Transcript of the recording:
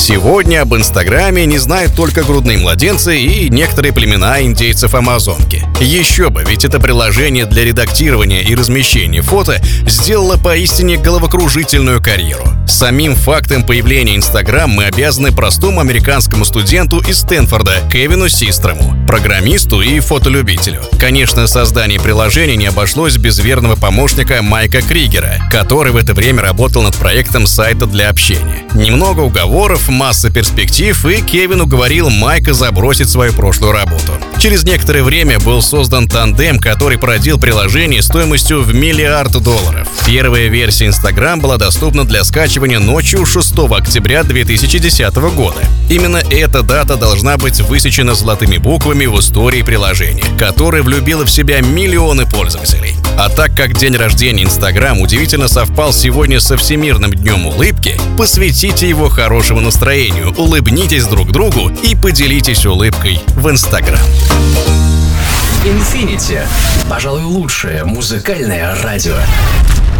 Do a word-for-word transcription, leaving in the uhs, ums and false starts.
Сегодня об Инстаграме не знают только грудные младенцы и некоторые племена индейцев Амазонки. Еще бы, ведь это приложение для редактирования и размещения фото сделало поистине головокружительную карьеру. Самим фактом появления Инстаграм мы обязаны простому американскому студенту из Стэнфорда Кевину Систрому, программисту и фотолюбителю. Конечно, создание приложения не обошлось без верного помощника Майка Кригера, который в это время работал над проектом сайта для общения. Немного уговоров, масса перспектив, и Кевин уговорил Майка забросить свою прошлую работу. Через некоторое время был создан тандем, который породил приложение стоимостью в миллиард долларов. Первая версия Instagram была доступна для скачивания ночью шестого октября две тысячи десятого года. Именно эта дата должна быть высечена золотыми буквами в истории приложения, которое влюбило в себя миллионы пользователей. А так как день рождения Instagram удивительно совпал сегодня со Всемирным днем улыбки, посвятите его хорошему настроению, улыбнитесь друг другу и поделитесь улыбкой в Instagram. Infinity. Пожалуй, лучшее музыкальное радио.